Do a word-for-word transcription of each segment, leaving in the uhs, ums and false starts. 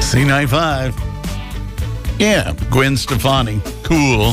C ninety-five. Yeah, Gwen Stefani. Cool.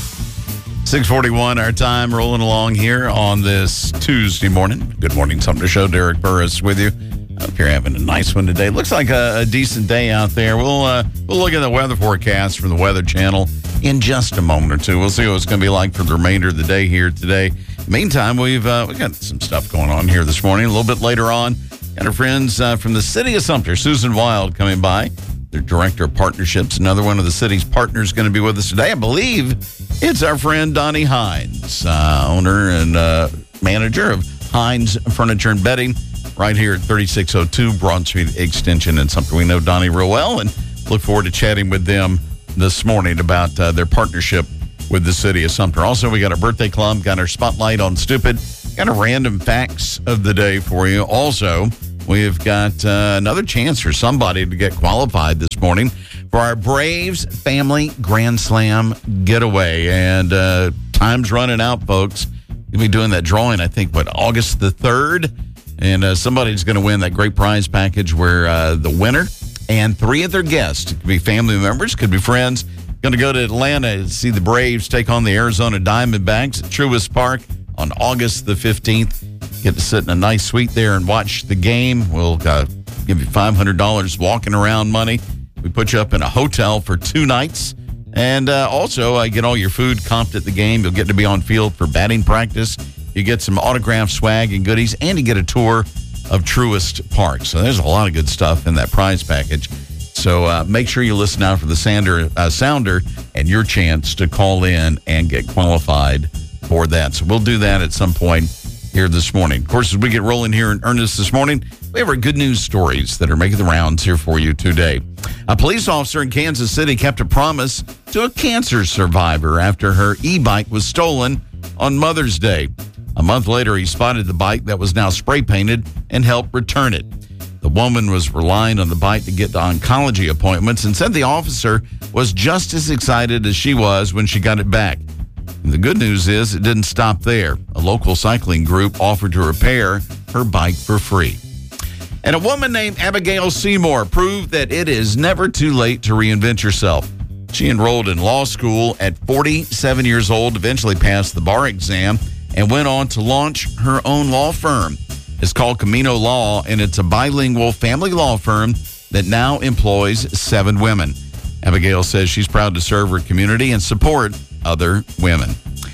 six forty-one our time, rolling along here on this Tuesday morning. Good morning, Sumter Show. Derek Burris with you. Hope you're having a nice one today. Looks like a, a decent day out there. We'll uh, we'll look at the weather forecast from the Weather Channel in just a moment or two. We'll see what it's going to be like for the remainder of the day here today. Meantime, we've uh, we got some stuff going on here this morning. A little bit later on, got our friends uh, from the city of Sumter, Susan Wild, coming by. Their director of partnerships, another one of the city's partners, going to be with us today. I believe it's our friend Donnie Hines, uh, owner and uh, manager of Hines Furniture and Bedding, right here at thirty-six oh two Broad Street Extension in Sumter. We know Donnie real well and look forward to chatting with them this morning about uh, their partnership with the city of Sumter. Also, we got our birthday club, got our spotlight on Stupid, got a random facts of the day for you. Also, we've got uh, another chance for somebody to get qualified this morning for our Braves Family Grand Slam getaway. And uh, time's running out, folks. We'll be doing that drawing, I think, what, August the third? And uh, somebody's going to win that great prize package where uh, the winner and three of their guests, could be family members, could be friends, going to go to Atlanta to see the Braves take on the Arizona Diamondbacks at Truist Park on August the fifteenth. Get to sit in a nice suite there and watch the game. We'll uh, give you five hundred dollars walking around money. We put you up in a hotel for two nights. And uh, also, uh, get all your food comped at the game. You'll get to be on field for batting practice. You get some autographed swag and goodies, and you get a tour of Truist Park. So there's a lot of good stuff in that prize package. So uh, make sure you listen out for the Sander, uh, sounder and your chance to call in and get qualified for that. So we'll do that at some point here this morning. Of course, as we get rolling here in earnest this morning, we have our good news stories that are making the rounds here for you today. A police officer in Kansas City kept a promise to a cancer survivor after her e-bike was stolen on Mother's Day. A month later, he spotted the bike that was now spray painted and helped return it. The woman was relying on the bike to get to oncology appointments and said the officer was just as excited as she was when she got it back. And the good news is it didn't stop there. A local cycling group offered to repair her bike for free. And a woman named Abigail Seymour proved that it is never too late to reinvent yourself. She enrolled in law school at forty-seven years old, eventually passed the bar exam, and went on to launch her own law firm. It's called Camino Law, and it's a bilingual family law firm that now employs seven women. Abigail says she's proud to serve her community and support other women.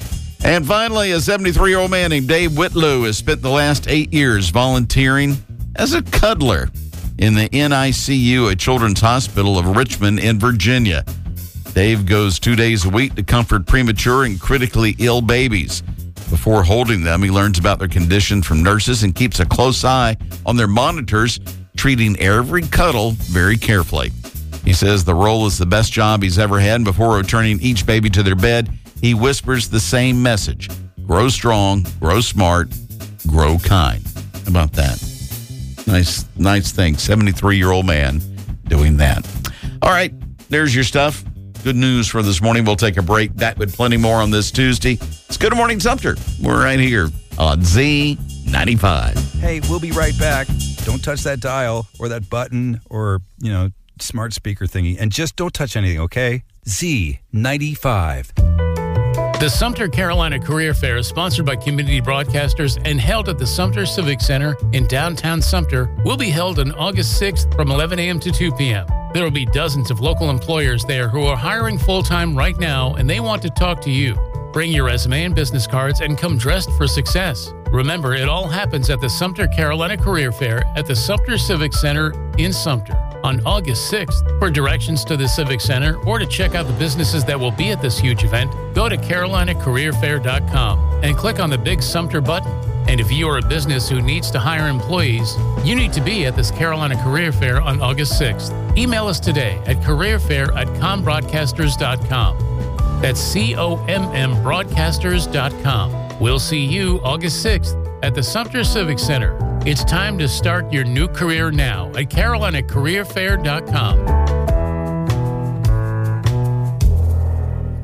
And finally, a seventy-three-year-old man named Dave Whitlow has spent the last eight years volunteering as a cuddler in the N I C U at Children's Hospital of Richmond in Virginia. Dave goes two days a week to comfort premature and critically ill babies. Before holding them, he learns about their condition from nurses and keeps a close eye on their monitors, treating every cuddle very carefully. He says the role is the best job he's ever had. Before returning each baby to their bed, he whispers the same message: grow strong, grow smart, grow kind. How about that? Nice, nice thing. seventy-three-year-old man doing that. All right, there's your stuff. Good news for this morning. We'll take a break. Back with plenty more on this Tuesday. It's Good Morning Sumter. We're right here on Z ninety-five. Hey, we'll be right back. Don't touch that dial or that button or, you know, smart speaker thingy. And just don't touch anything, okay? Z ninety-five. The Sumter Carolina Career Fair is sponsored by Community Broadcasters and held at the Sumter Civic Center in downtown Sumter. Will be held on August sixth from eleven a.m. to two p.m. There will be dozens of local employers there who are hiring full-time right now, and they want to talk to you. Bring your resume and business cards and come dressed for success. Remember, it all happens at the Sumter Carolina Career Fair at the Sumter Civic Center in Sumter on August sixth. For directions to the Civic Center or to check out the businesses that will be at this huge event, go to carolina career fair dot com and click on the big Sumter button. And if you are a business who needs to hire employees, you need to be at this Carolina Career Fair on August sixth. Email us today at careerfair at combroadcasters dot com. That's C O M M broadcasters dot com. We'll see you August sixth at the Sumter Civic Center. It's time to start your new career now at carolina career fair dot com.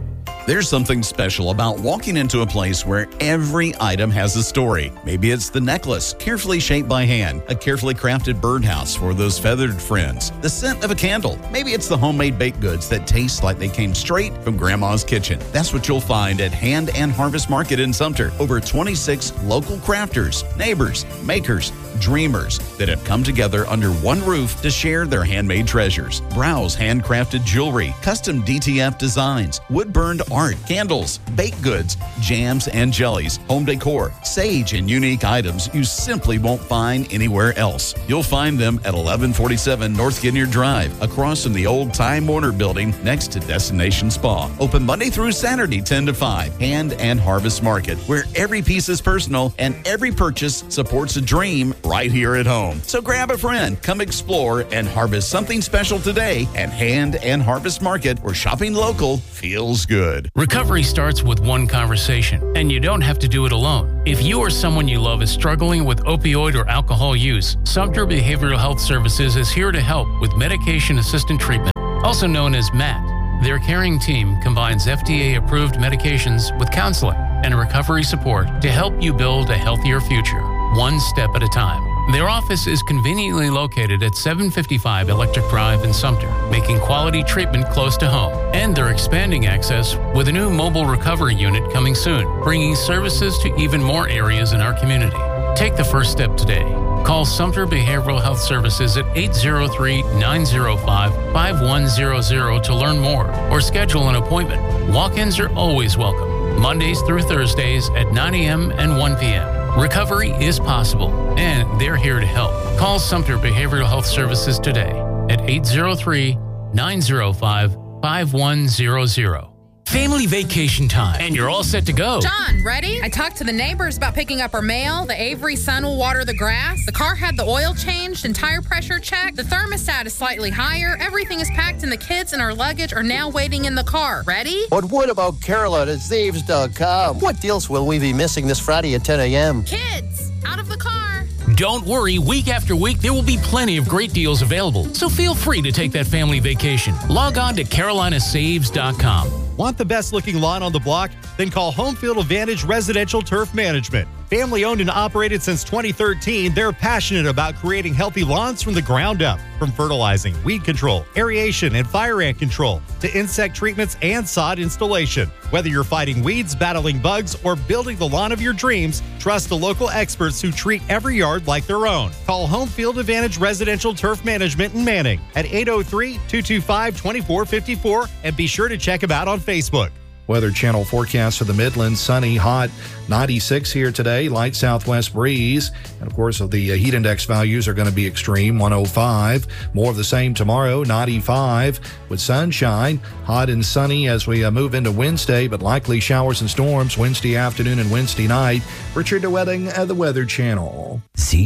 There's something special about walking into a place where every item has a story. Maybe it's the necklace, carefully shaped by hand, a carefully crafted birdhouse for those feathered friends, the scent of a candle. Maybe it's the homemade baked goods that taste like they came straight from Grandma's kitchen. That's what you'll find at Hand and Harvest Market in Sumter. Over twenty-six local crafters, neighbors, makers, dreamers that have come together under one roof to share their handmade treasures. Browse handcrafted jewelry, custom D T F designs, wood-burned art, candles, baked goods, jams and jellies, home decor, sage and unique items you simply won't find anywhere else. You'll find them at eleven forty-seven North Ginyard Drive, across from the old Time Warner building next to Destination Spa. Open Monday through Saturday, ten to five. Hand and Harvest Market, where every piece is personal and every purchase supports a dream right here at home. So grab a friend, come explore, and harvest something special today at Hand and Harvest Market, where shopping local feels good. Recovery starts with one conversation, and you don't have to do it alone. If you or someone you love is struggling with opioid or alcohol use, Sumter Behavioral Health Services is here to help with medication-assisted treatment, also known as M A T. Their caring team combines F D A-approved medications with counseling and recovery support to help you build a healthier future, one step at a time. Their office is conveniently located at seven fifty-five Electric Drive in Sumter, making quality treatment close to home. And they're expanding access with a new mobile recovery unit coming soon, bringing services to even more areas in our community. Take the first step today. Call Sumter Behavioral Health Services at eight zero three, nine zero five, five one zero zero to learn more or schedule an appointment. Walk-ins are always welcome, Mondays through Thursdays at nine a.m. and one p.m. Recovery is possible, and they're here to help. Call Sumter Behavioral Health Services today at eight zero three, nine zero five, five one zero zero. Family vacation time, and you're all set to go. John, ready? I talked to the neighbors about picking up our mail. The Avery son will water the grass. The car had the oil changed and tire pressure checked. The thermostat is slightly higher. Everything is packed, and the kids and our luggage are now waiting in the car. Ready? But what about Carolina Zaves dot com? What deals will we be missing this Friday at ten a.m.? Kids, out of the car. Don't worry, week after week, there will be plenty of great deals available. So feel free to take that family vacation. Log on to Carolina Saves dot com. Want the best-looking lawn on the block? Then call Homefield Advantage Residential Turf Management. Family-owned and operated since twenty thirteen, they're passionate about creating healthy lawns from the ground up. From fertilizing, weed control, aeration, and fire ant control, to insect treatments and sod installation. Whether you're fighting weeds, battling bugs, or building the lawn of your dreams, trust the local experts who treat every yard like their own. Call Homefield Advantage Residential Turf Management in Manning at eight oh three, two two five, two four five four, and be sure to check them out on Facebook. Weather Channel forecast for the Midlands, sunny, hot, ninety-six here today, light southwest breeze. And of course, the heat index values are going to be extreme, one oh five. More of the same tomorrow, ninety-five, with sunshine, hot and sunny as we move into Wednesday, but likely showers and storms Wednesday afternoon and Wednesday night. Richard DeWetting at the Weather Channel.